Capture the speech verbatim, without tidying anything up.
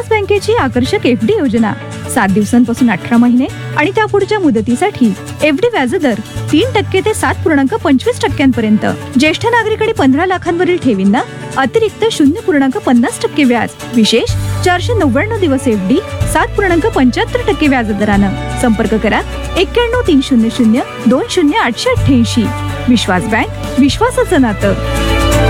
विश्वास बँकेची आकर्षक एफडी योजना सात दिवसांपासून अठरा महिने आणि त्या पुढच्या मुदतीसाठी एफडी व्याजदर तीन टक्के ते सात पूर्णांक पंचवीस टक्क्यांपर्यंत. ज्येष्ठ नागरिक आणि पंधरा लाखांवरील ठेवींना अतिरिक्त शून्य पूर्णांक पन्नास टक्के व्याज. विशेष चारशे नव्याण्णव दिवस एफडी सात पूर्णांक पंच्याहत्तर टक्के व्याजदरानं. संपर्क करा एक्क्याण्णव तीन शून्य शून्य दोन शून्य आठशे अठ्ठ्याऐंशी. विश्वास बँक, विश्वासाचं नातं.